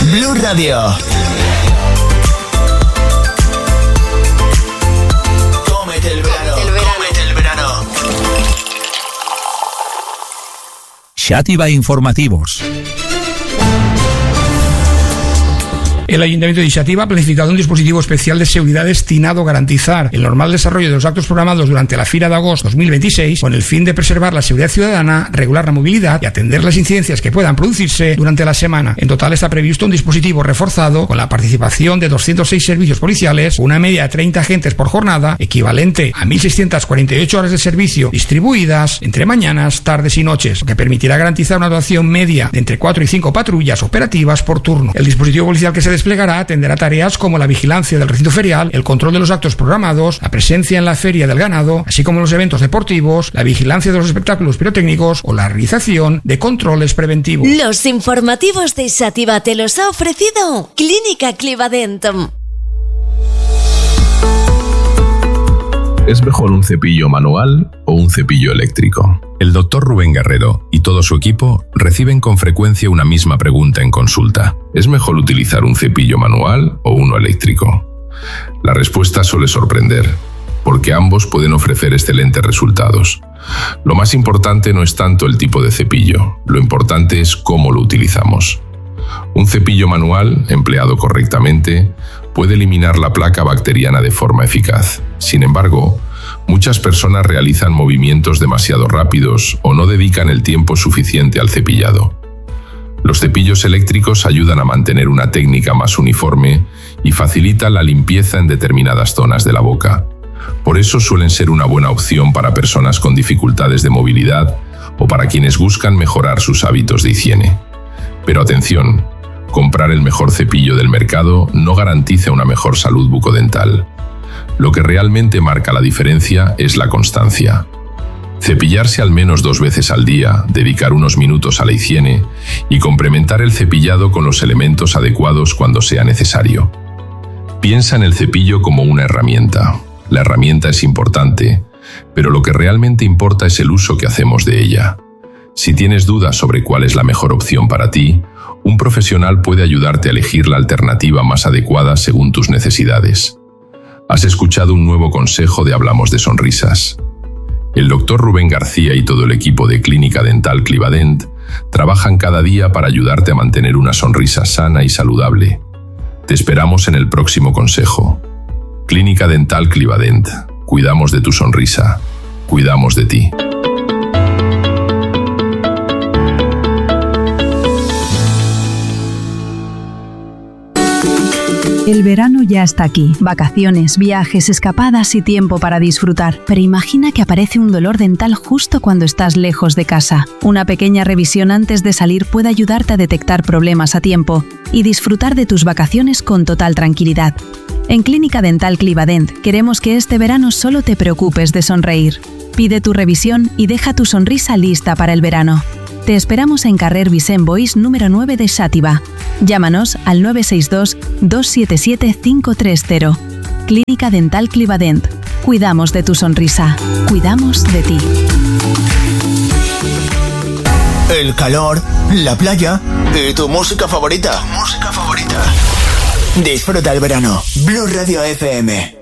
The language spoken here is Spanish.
Blue Radio. Cómete el verano. Cómete el verano. Xàtiva Informativos. El Ayuntamiento de Xàtiva ha planificado un dispositivo especial de seguridad destinado a garantizar el normal desarrollo de los actos programados durante la Fira de Agost 2026, con el fin de preservar la seguridad ciudadana, regular la movilidad y atender las incidencias que puedan producirse durante la semana. En total está previsto un dispositivo reforzado con la participación de 206 servicios policiales, una media de 30 agentes por jornada, equivalente a 1.648 horas de servicio distribuidas entre mañanas, tardes y noches, lo que permitirá garantizar una duración media de entre 4 y 5 patrullas operativas por turno. El dispositivo policial que se desplegará atenderá tareas como la vigilancia del recinto ferial, el control de los actos programados, la presencia en la feria del ganado, así como los eventos deportivos, la vigilancia de los espectáculos pirotécnicos o la realización de controles preventivos. Los informativos de Xàtiva te los ha ofrecido Clínica Clivadent. ¿Es mejor un cepillo manual o un cepillo eléctrico? El doctor Rubén Guerrero y todo su equipo reciben con frecuencia una misma pregunta en consulta. ¿Es mejor utilizar un cepillo manual o uno eléctrico? La respuesta suele sorprender, porque ambos pueden ofrecer excelentes resultados. Lo más importante no es tanto el tipo de cepillo, lo importante es cómo lo utilizamos. Un cepillo manual, empleado correctamente, puede eliminar la placa bacteriana de forma eficaz. Sin embargo, muchas personas realizan movimientos demasiado rápidos o no dedican el tiempo suficiente al cepillado. Los cepillos eléctricos ayudan a mantener una técnica más uniforme y facilitan la limpieza en determinadas zonas de la boca. Por eso suelen ser una buena opción para personas con dificultades de movilidad o para quienes buscan mejorar sus hábitos de higiene. Pero atención, comprar el mejor cepillo del mercado no garantiza una mejor salud bucodental. Lo que realmente marca la diferencia es la constancia. Cepillarse al menos 2 veces al día, dedicar unos minutos a la higiene y complementar el cepillado con los elementos adecuados cuando sea necesario. Piensa en el cepillo como una herramienta. La herramienta es importante, pero lo que realmente importa es el uso que hacemos de ella. Si tienes dudas sobre cuál es la mejor opción para ti, un profesional puede ayudarte a elegir la alternativa más adecuada según tus necesidades. Has escuchado un nuevo consejo de Hablamos de Sonrisas. El doctor Rubén García y todo el equipo de Clínica Dental Clivadent trabajan cada día para ayudarte a mantener una sonrisa sana y saludable. Te esperamos en el próximo consejo. Clínica Dental Clivadent. Cuidamos de tu sonrisa. Cuidamos de ti. El verano ya está aquí. Vacaciones, viajes, escapadas y tiempo para disfrutar. Pero imagina que aparece un dolor dental justo cuando estás lejos de casa. Una pequeña revisión antes de salir puede ayudarte a detectar problemas a tiempo y disfrutar de tus vacaciones con total tranquilidad. En Clínica Dental Clivadent queremos que este verano solo te preocupes de sonreír. Pide tu revisión y deja tu sonrisa lista para el verano. Te esperamos en Carrer Vicent Boix número 9 de Xàtiva. Llámanos al 962 277 530. Clínica Dental Clivadent. Cuidamos de tu sonrisa. Cuidamos de ti. El calor, la playa y tu música favorita. Disfruta el verano. Blue Radio FM.